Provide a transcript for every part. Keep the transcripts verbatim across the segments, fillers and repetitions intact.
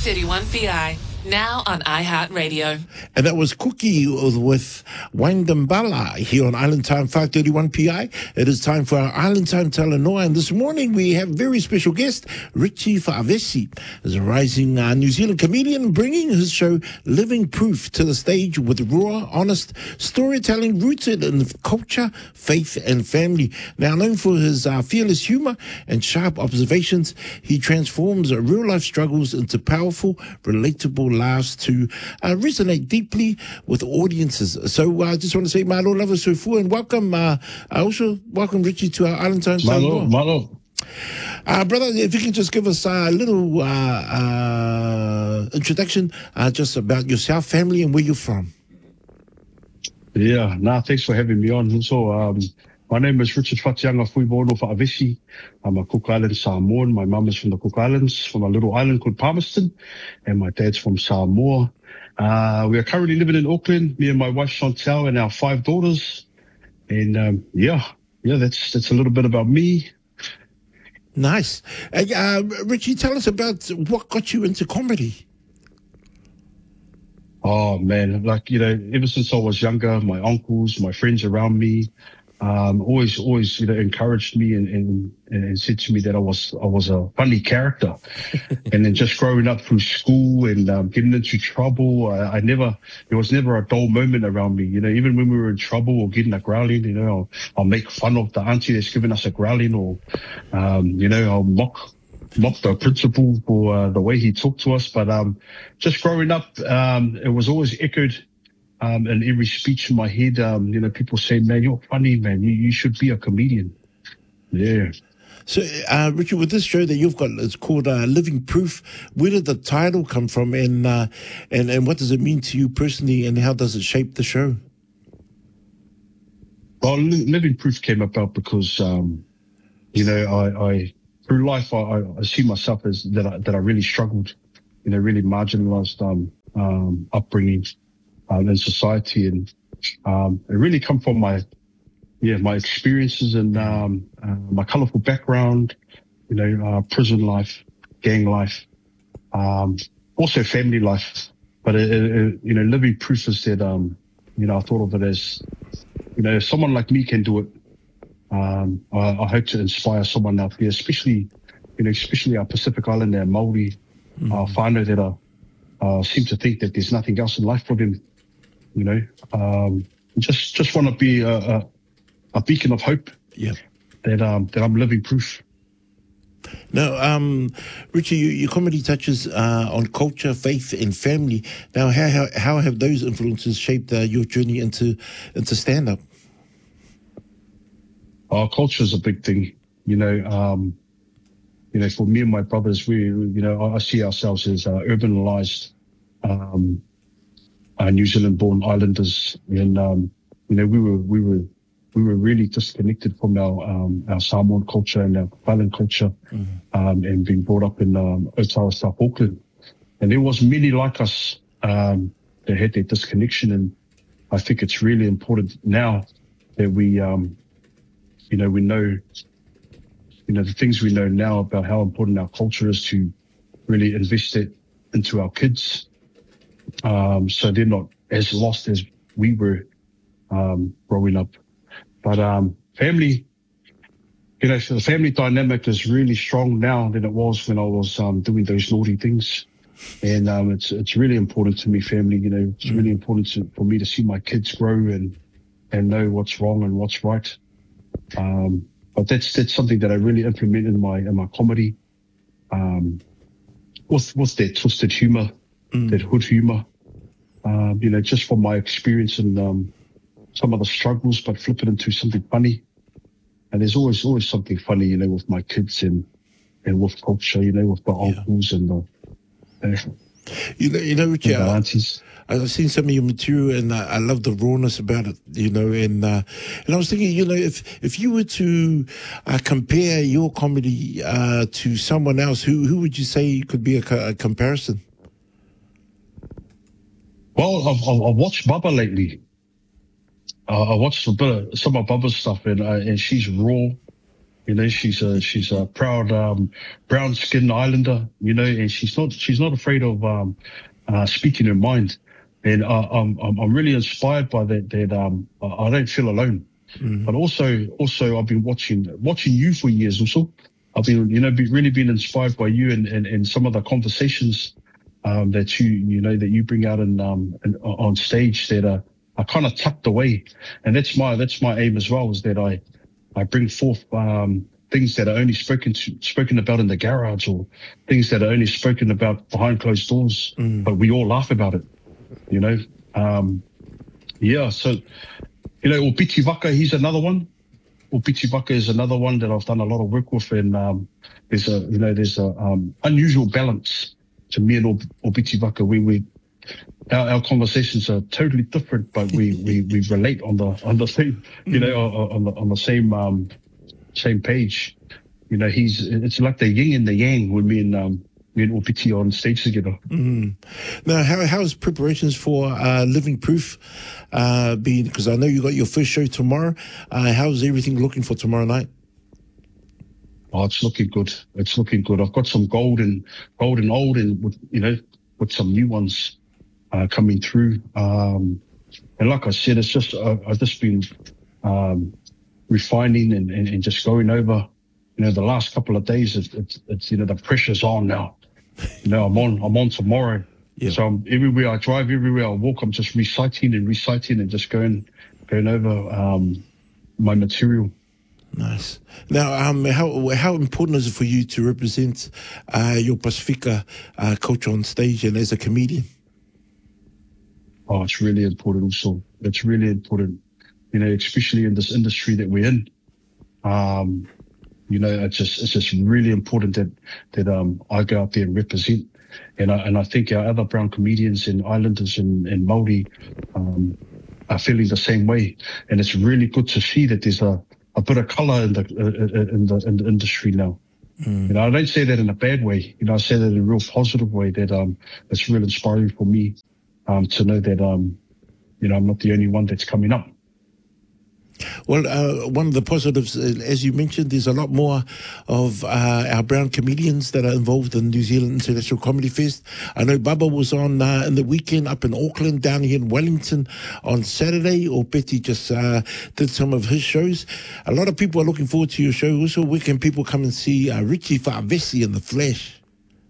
thirty-one P I, now on iHeartRadio. And that was Cookie with Wangambala here on Island Time five thirty-one P I. It is time for our Island Time Talanoa. And this morning we have a very special guest, Richie Fa'avesi, is a rising uh, New Zealand comedian bringing his show Living Proof to the stage with raw, honest storytelling rooted in culture, faith and family. Now known for his uh, fearless humor and sharp observations, he transforms uh, real-life struggles into powerful, relatable laughs to uh, resonate deeply with audiences. So I uh, just want to say malo lava sofu and welcome uh, also welcome Richie to our Island Time. Malo, malo. Uh, brother, if you can just give us a little uh, uh, introduction uh, just about yourself, family and where you're from. Yeah, nah, thanks for having me on. So um, my name is Richard Fatianga Fuibono Fa'avesi. I'm a Cook Island Samoan. My mum is from the Cook Islands, from a little island called Palmerston, and my dad's from Samoa. Uh, we are currently living in Auckland, me and my wife Chantal and our five daughters. And um, yeah, yeah, that's that's a little bit about me. Nice. Uh, uh, Richie, tell us about what got you into comedy. Oh man, like, you know, ever since I was younger, my uncles, my friends around me, um, always, always, you know, encouraged me and, and, and said to me that I was, I was a funny character. And then just growing up through school and um, getting into trouble, I, I never, there was never a dull moment around me. You know, even when we were in trouble or getting a growling, you know, I'll, I'll make fun of the auntie that's giving us a growling, or, um, you know, I'll mock mock the principal for uh, the way he talked to us. But um, just growing up, um, it was always echoed um, in every speech in my head. Um, you know, people saying, man, you're funny, man. You, you should be a comedian. Yeah. So, uh, Richard, with this show that you've got, it's called uh, Living Proof. Where did the title come from, and, uh, and and what does it mean to you personally, and how does it shape the show? Well, Living Proof came about because, um, you know, I... I Through life, I, I see myself as that I, that I really struggled, you know, really marginalized um, um, upbringing um, in society, and um, it really come from my, yeah, my experiences and um, uh, my colorful background, you know, uh, prison life, gang life, um, also family life. But it, it, you know, Living Proof is that, um, you know, I thought of it as, you know, if someone like me can do it. Um, I, I hope to inspire someone out there, especially, you know, especially our Pacific Islander and Māori, mm. uh, whānau that are, uh, seem to think that there's nothing else in life for them, you know. Um, just just want to be a, a, a beacon of hope. Yeah. That um that I'm living proof. Now, um, Richie, you, your comedy touches uh, on culture, faith, and family. Now, how how, how have those influences shaped uh, your journey into into stand up? Our culture is a big thing, you know. Um, you know, for me and my brothers, we, you know, I see ourselves as uh, urbanized, um, uh, New Zealand-born islanders, and um, you know, we were we were we were really disconnected from our um, our Samoan culture and our island culture, mm-hmm. um, and being brought up in um, Otawa, South Auckland, and there was many like us um, that had that disconnection, and I think it's really important now that we. Um, You know, we know, you know, the things we know now about how important our culture is to really invest it into our kids. Um, so they're not as lost as we were um, growing up. But um, family, you know, so the family dynamic is really strong now than it was when I was um, doing those naughty things. And um, it's it's really important to me, family. You know, it's really important to, for me to see my kids grow and, and know what's wrong and what's right. Um, but that's that's something that I really implement in my in my comedy, um, with with that twisted humor, mm. that hood humor, um, you know, just from my experience and um, some of the struggles, but flip it into something funny. And there's always always something funny, you know, with my kids and and with culture, you know, with the yeah. uncles and the, uh, you know, you know, Richie, and the aunties. I've seen some of your material, and I, I love the rawness about it, you know. And uh, and I was thinking, you know, if if you were to uh, compare your comedy uh, to someone else, who who would you say could be a, a comparison? Well, I've, I've watched Bubba lately. Uh, I watched a bit of some of Bubba's stuff, and uh, and she's raw. You know, she's a she's a proud um, brown skinned Islander. You know, and she's not she's not afraid of um, uh, speaking her mind. And uh, I'm I'm I'm really inspired by that. That um, I don't feel alone. Mm-hmm. But also also I've been watching watching you for years. Also, I've been you know be, really been inspired by you and, and, and some of the conversations um, that you you know that you bring out in, um, in, on stage that are, are kind of tucked away. And that's my that's my aim as well, is that I. I bring forth um, things that are only spoken to, spoken about in the garage, or things that are only spoken about behind closed doors, mm. but we all laugh about it, you know. Um, yeah, so, you know, Opiti Waka, he's another one. Opiti Waka is another one that I've done a lot of work with, and um, there's a, you know, there's a um, unusual balance to me and Opiti Waka. We, we Our, our conversations are totally different, but we, we, we relate on the on the same, you know, on the on the same um, same page. You know, he's it's like the yin and the yang when me and um, me and Opiti are on stage together. Mm. Now, how how's preparations for uh, Living Proof uh, been? Because I know you got your first show tomorrow. Uh, how's everything looking for tomorrow night? Oh, it's looking good. It's looking good. I've got some gold and gold and old, and with, you know, with some new ones. Uh, coming through, um, and like I said, it's just uh, I've just been um, refining and, and, and just going over. You know, the last couple of days, it's, it's, it's you know the pressure's on now. You know, I'm on I'm on tomorrow, yeah. So I'm, everywhere I drive, everywhere I walk, I'm just reciting and reciting and just going going over um, my material. Nice. Now, um, how how important is it for you to represent uh, your Pasifika uh, culture on stage and as a comedian? Oh, it's really important also. It's really important, you know, especially in this industry that we're in. Um, you know, it's just it's just really important that that um I go out there and represent. And I and I think our other brown comedians and islanders and, and Māori um are feeling the same way. And it's really good to see that there's a, a bit of colour in the uh, in the in the industry now. Mm. You know, I don't say that in a bad way. You know, I say that in a real positive way. That um it's real inspiring for me. Um, to know that, um, you know, I'm not the only one that's coming up. Well, uh, one of the positives, uh, as you mentioned, there's a lot more of uh, our brown comedians that are involved in New Zealand International Comedy Fest. I know Bubba was on uh, in the weekend up in Auckland, down here in Wellington on Saturday, or Betty just uh, did some of his shows. A lot of people are looking forward to your show. Also, where can people come and see uh, Richie Fa'avesi in the flesh?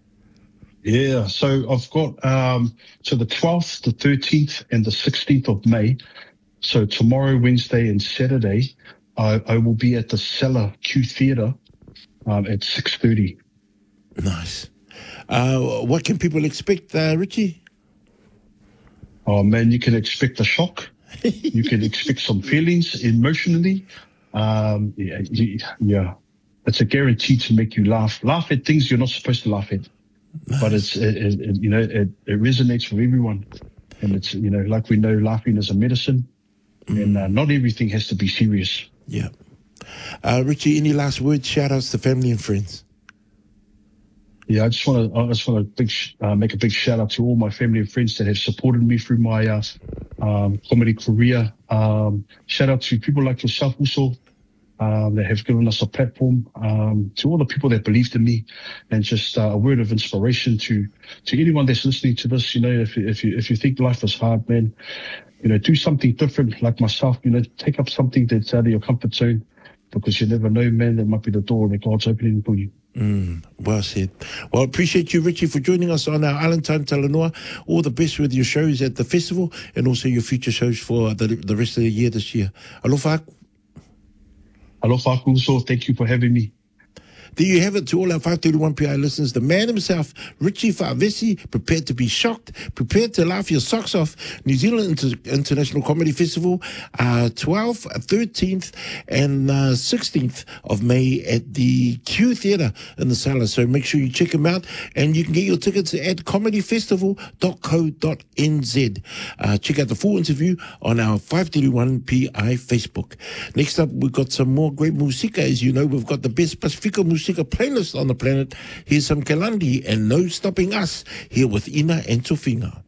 Yeah, so I've got um, so the twelfth, the thirteenth, and the sixteenth of May. So tomorrow, Wednesday, and Saturday, I, I will be at the Cellar Q Theatre um, at six thirty. Nice. Uh, what can people expect, uh, Richie? Oh man, you can expect a shock. You can expect some feelings emotionally. Um, yeah, yeah, it's a guarantee to make you laugh. Laugh at things you're not supposed to laugh at. Nice. But it's it, it, you know it, it resonates with everyone, and it's you know like we know laughing is a medicine, mm. and uh, not everything has to be serious. Yeah, uh, Richie, any last words? Shout outs to family and friends. Yeah, I just want to I just want to big uh, make a big shout out to all my family and friends that have supported me through my uh, um, comedy career. Um, shout out to people like yourself also. Um, that have given us a platform, um, to all the people that believed in me, and just uh, a word of inspiration to to anyone that's listening to this. You know, if if you if you think life is hard, man, you know, do something different. Like myself, you know, take up something that's out of your comfort zone, because you never know, man. That might be the door that God's opening for you. Mm, well said. Well, appreciate you, Richie, for joining us on our Island Time Talanoa. All the best with your shows at the festival, and also your future shows for the the rest of the year this year. Alofa. Alofa Kuso, thank you for having me. There you have it to all our five thirty-one P I listeners. The man himself, Richie Fa'avesi, prepared to be shocked, prepared to laugh your socks off. New Zealand Inter- International Comedy Festival, uh, twelfth, thirteenth, and uh, sixteenth of May at the Q Theatre in the Cellar. So make sure you check him out, and you can get your tickets at comedy festival dot co dot n z. Uh, check out the full interview on our five thirty-one P I Facebook. Next up, we've got some more great musika. As you know, we've got the best Pasifika music a playlist on the planet. Here's some Kelandi and No Stopping Us, here with Ina and Tofinga.